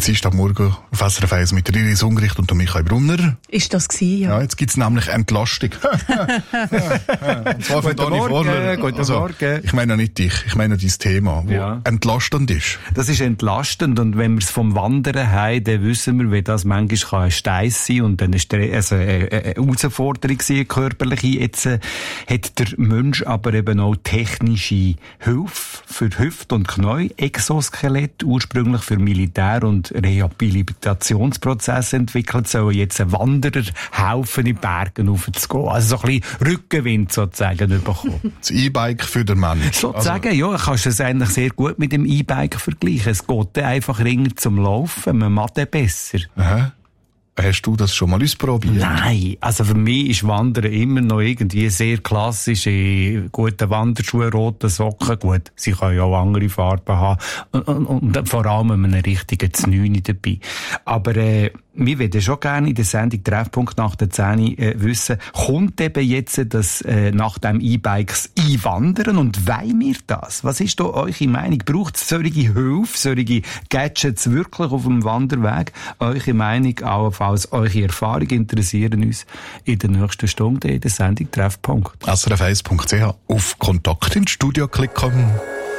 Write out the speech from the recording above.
Dienstagmorgen auf SRF 1 mit Iris Ungericht und Michael Brunner. Ist das gewesen, ja? Ja, jetzt gibt's nämlich Entlastung. Und zwar von Dani Vorler. Guten Morgen. Ich meine ja nicht dich, ich meine dein Thema, wo Ja. entlastend ist. Das ist entlastend, und wenn wir es vom Wandern haben, dann wissen wir, wie das manchmal ein Stein sein und eine Herausforderung sein, körperliche. Jetzt hat der Mensch aber eben auch technische Hilfe für Hüft und Knie, Exoskelett, ursprünglich für Militär- und Rehabilitationsprozesse entwickelt, sollen jetzt ein Wanderer helfen, in die Berge raufzugehen. Also so ein bisschen Rückenwind sozusagen bekommen. Das E-Bike für den Mensch. Sozusagen, ja, kannst du es eigentlich sehr gut mit dem E-Bike vergleichen. Es geht dann einfach ringer zum Laufen, man macht dann besser. Aha. Hast du das schon mal ausprobiert? Nein, also für mich ist Wandern immer noch irgendwie sehr klassisch, in guten Wanderschuhen, roten Socken, gut, sie können ja auch andere Farben haben, und vor allem einen richtigen Znüni dabei. Aber wir würden schon gerne in der Sendung Treffpunkt nach der 10 wissen, kommt eben jetzt das nach dem E-Bikes einwandern, und wollen wir das? Was ist da eure Meinung? Braucht es solche Hilfe, solche Gadgets wirklich auf dem Wanderweg? Eure Meinung, allenfalls eure Erfahrungen interessieren uns in der nächsten Stunde in der Sendung Treffpunkt. srf1.ch auf Kontakt ins Studio klicken.